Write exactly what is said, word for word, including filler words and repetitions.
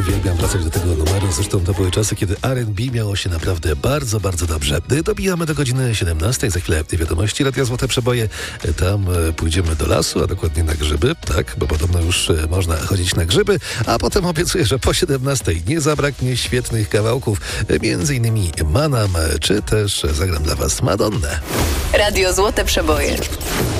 Uwielbiam wracać do tego numeru, zresztą to były czasy, kiedy R and B miało się naprawdę bardzo, bardzo dobrze. Dobijamy do godziny siedemnastej, za chwilę wiadomości Radia Złote Przeboje. Tam pójdziemy do lasu, a dokładnie na grzyby, tak, bo podobno już można chodzić na grzyby, a potem obiecuję, że po siedemnastej nie zabraknie świetnych kawałków, między innymi Manam, czy też zagram dla Was Madonnę. Radio Złote Przeboje.